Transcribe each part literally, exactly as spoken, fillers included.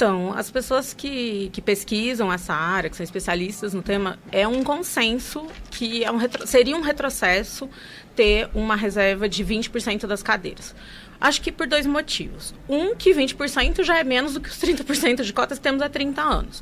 Então, as pessoas que, que pesquisam essa área, que são especialistas no tema, é um consenso que é um retro, seria um retrocesso ter uma reserva de vinte por cento das cadeiras. Acho que por dois motivos. Um, que vinte por cento já é menos do que os trinta por cento de cotas que temos há trinta anos.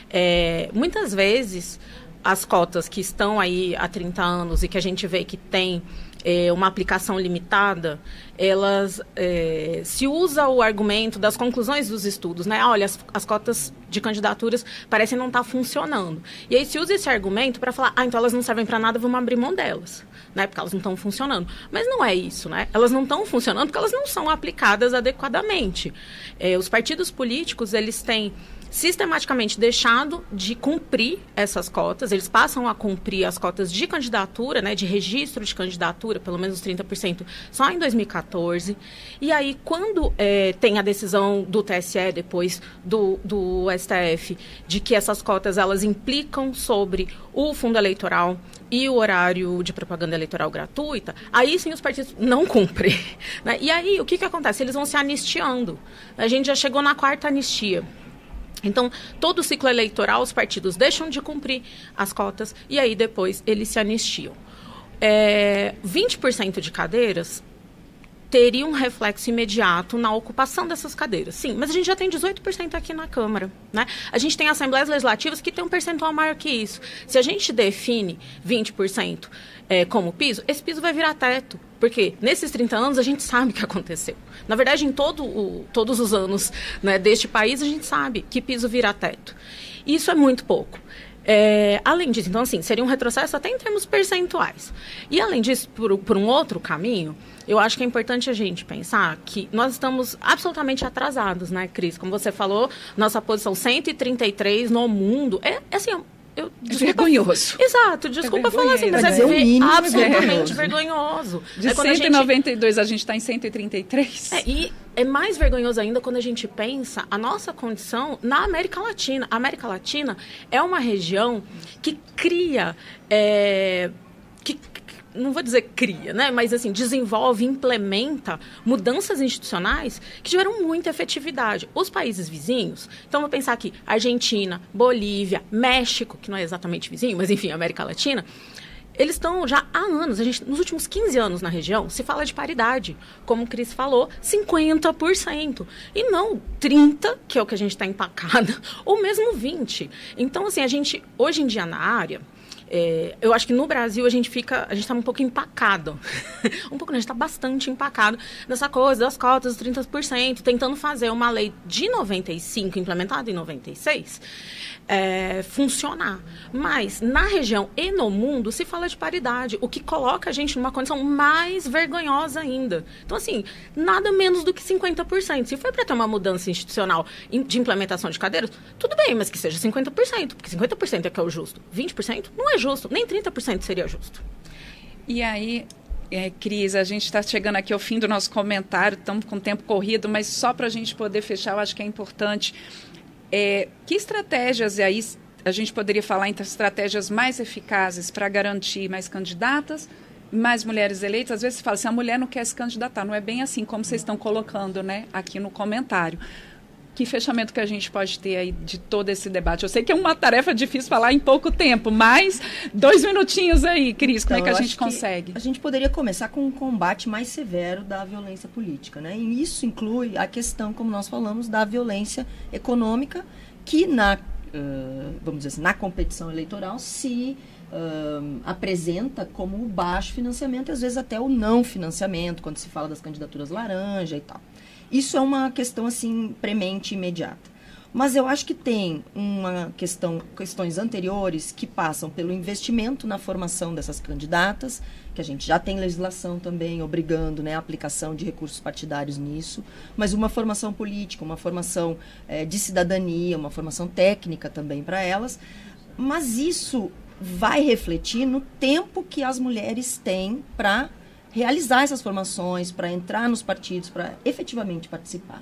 É, muitas vezes, as cotas que estão aí há trinta anos e que a gente vê que tem é, uma aplicação limitada, elas é, se usa o argumento das conclusões dos estudos, né? Olha, as, as cotas de candidaturas parecem não estar funcionando. E aí se usa esse argumento para falar, ah, então elas não servem para nada, vamos abrir mão delas, né? Porque elas não estão funcionando. Mas não é isso, né? Elas não estão funcionando porque elas não são aplicadas adequadamente. É, os partidos políticos, eles têm sistematicamente deixado de cumprir essas cotas, eles passam a cumprir as cotas de candidatura, né, de registro de candidatura, pelo menos trinta por cento, só em dois mil e catorze. E aí, quando é, tem a decisão do T S E, depois do, do S T F, de que essas cotas elas implicam sobre o fundo eleitoral e o horário de propaganda eleitoral gratuita, aí sim os partidos não cumprem, né? E aí, o que, que acontece? Eles vão se anistiando. A gente já chegou na quarta anistia. Então, todo o ciclo eleitoral, os partidos deixam de cumprir as cotas e aí depois eles se anistiam. É, vinte por cento de cadeiras teria um reflexo imediato na ocupação dessas cadeiras. Sim, mas a gente já tem dezoito por cento aqui na Câmara, né? A gente tem assembleias legislativas que têm um percentual maior que isso. Se a gente define vinte por cento é, como piso, esse piso vai virar teto. Porque nesses trinta anos a gente sabe o que aconteceu. Na verdade, em todo o, todos os anos, né, deste país, a gente sabe que piso vira teto. E isso é muito pouco. É, além disso, então, assim, seria um retrocesso até em termos percentuais. E, além disso, por, por um outro caminho, eu acho que é importante a gente pensar que nós estamos absolutamente atrasados, né, Cris? Como você falou, nossa posição cento e trinta e três no mundo é, assim... Eu, desculpa, é vergonhoso. Exato, desculpa é falar assim, mas é, é ver, absolutamente vergonhoso. De é cento e noventa e dois a gente está em cento e trinta e três. É, e é mais vergonhoso ainda quando a gente pensa a nossa condição na América Latina. A América Latina é uma região que cria... É, que, não vou dizer cria, né? Mas assim, desenvolve, implementa mudanças institucionais que tiveram muita efetividade. Os países vizinhos, então vou pensar aqui, Argentina, Bolívia, México, que não é exatamente vizinho, mas enfim, América Latina, eles estão já há anos, a gente, nos últimos quinze anos na região, se fala de paridade. Como o Cris falou, cinquenta por cento. E não trinta por cento, que é o que a gente está empacada, ou mesmo vinte por cento. Então, assim, a gente, hoje em dia na área... É, eu acho que no Brasil a gente fica, a gente está um pouco empacado, um pouco, né? A gente está bastante empacado nessa coisa das cotas, dos trinta por cento, tentando fazer uma lei de noventa e cinco, implementada em noventa e seis, é, funcionar. Mas na região e no mundo se fala de paridade, o que coloca a gente numa condição mais vergonhosa ainda. Então, assim, nada menos do que cinquenta por cento. Se for para ter uma mudança institucional de implementação de cadeiras, tudo bem, mas que seja cinquenta por cento, porque cinquenta por cento é que é o justo. vinte por cento não é justo, nem trinta por cento seria justo. E aí, é, Cris, a gente está chegando aqui ao fim do nosso comentário, estamos com o tempo corrido, mas só para a gente poder fechar, eu acho que é importante. É, que estratégias, e aí a gente poderia falar entre as estratégias mais eficazes para garantir mais candidatas, mais mulheres eleitas? Às vezes se fala assim, a mulher não quer se candidatar, não é bem assim como vocês estão colocando, né, aqui no comentário. Que fechamento que a gente pode ter aí de todo esse debate? Eu sei que é uma tarefa difícil falar em pouco tempo, mas dois minutinhos aí, Cris, como então, é que a gente consegue? A gente poderia começar com um combate mais severo da violência política, né? E isso inclui a questão, como nós falamos, da violência econômica, que na, uh, vamos dizer assim, na competição eleitoral se uh, apresenta como o baixo financiamento e às vezes até o não financiamento, quando se fala das candidaturas laranja e tal. Isso é uma questão, assim, premente, imediata. Mas eu acho que tem uma questão, questões anteriores que passam pelo investimento na formação dessas candidatas, que a gente já tem legislação também obrigando, né, a aplicação de recursos partidários nisso, mas uma formação política, uma formação é, de cidadania, uma formação técnica também para elas. Mas isso vai refletir no tempo que as mulheres têm para realizar essas formações, para entrar nos partidos, para efetivamente participar.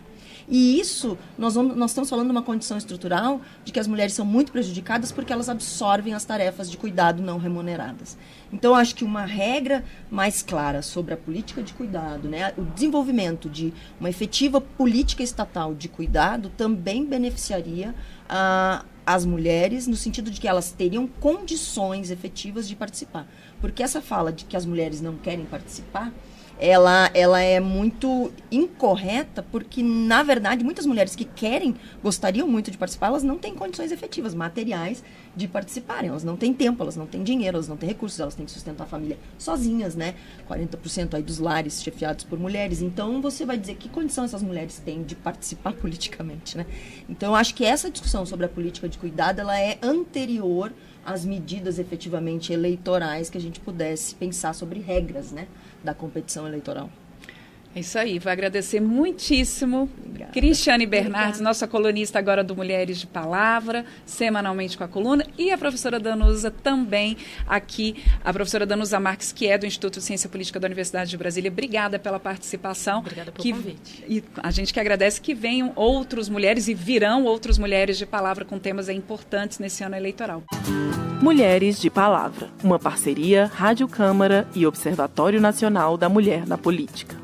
E isso, nós, vamos, nós estamos falando de uma condição estrutural de que as mulheres são muito prejudicadas porque elas absorvem as tarefas de cuidado não remuneradas. Então, acho que uma regra mais clara sobre a política de cuidado, né, o desenvolvimento de uma efetiva política estatal de cuidado também beneficiaria a... as mulheres, no sentido de que elas teriam condições efetivas de participar. Porque essa fala de que as mulheres não querem participar, ela, ela é muito incorreta, porque, na verdade, muitas mulheres que querem, gostariam muito de participar, elas não têm condições efetivas, materiais, de participarem. Elas não têm tempo, elas não têm dinheiro, elas não têm recursos, elas têm que sustentar a família sozinhas, né? quarenta por cento aí dos lares chefiados por mulheres. Então, você vai dizer que condição essas mulheres têm de participar politicamente, né? Então, eu acho que essa discussão sobre a política de cuidado, ela é anterior às medidas efetivamente eleitorais que a gente pudesse pensar sobre regras, né, da competição eleitoral. É isso aí, vou agradecer muitíssimo. Obrigada. Cristiane Bernardes, nossa colunista agora do Mulheres de Palavra, semanalmente com a coluna, e a professora Danusa também aqui, a professora Danusa Marques, que é do Instituto de Ciência Política da Universidade de Brasília. Obrigada pela participação. Obrigada pelo que, convite. E a gente que agradece que venham outras mulheres e virão outras mulheres de palavra com temas importantes nesse ano eleitoral. Mulheres de Palavra, uma parceria Rádio Câmara e Observatório Nacional da Mulher na Política.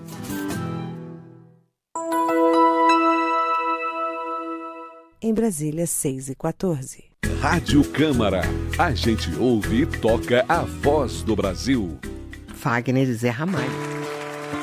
Em Brasília, seis e quatorze. Rádio Câmara. A gente ouve e toca a voz do Brasil. Fagner e Zé Ramalho.